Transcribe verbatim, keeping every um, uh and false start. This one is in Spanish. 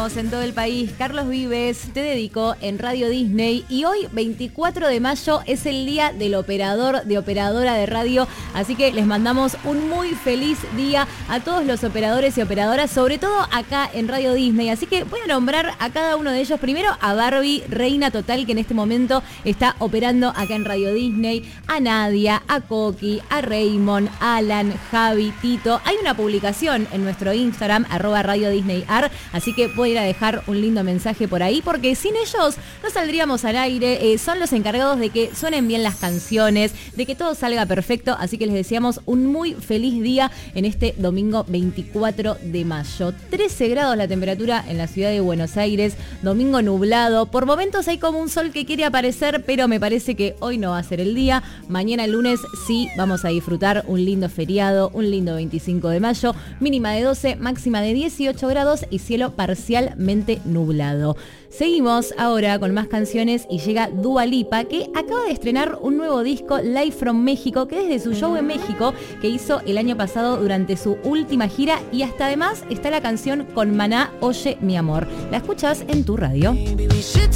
años en todo el país. Carlos Vives, te dedico en Radio Disney. Y hoy, veinticuatro de mayo, es el día del operador, de operadora de radio. Así que les mandamos un muy feliz día a todos los operadores y operadoras, sobre todo acá en Radio Disney. Así que voy a nombrar a cada uno de ellos. Primero a Barbie, reina total, que en este momento está operando acá en Radio Disney. A Nadia, a Coqui, a Raymond, Alan, Javi, Tito. Hay una publicación en nuestro Instagram, arroba Radio Disney Ar, así que voy a ir a dejar un lindo mensaje por ahí, porque sin ellos no saldríamos al aire. Eh, son los encargados de que suenen bien las canciones, de que todo salga perfecto, así que les deseamos un muy feliz día en este domingo veinticuatro de mayo. trece grados la temperatura en la ciudad de Buenos Aires, domingo nublado, por momentos hay como un sol que quiere aparecer, pero me parece que hoy no va a ser el día. Mañana lunes sí vamos a disfrutar un lindo feriado, un lindo veinticinco de mayo, mínima de doce, máxima de dieciocho grados y cielo parcialmente nublado. Seguimos ahora con más canciones y llega Dua Lipa, que acaba de estrenar un nuevo disco, Live from México, que desde su show en México que hizo el año pasado durante su última gira, y hasta además está la canción con Maná, Oye mi amor. La escuchas en tu radio.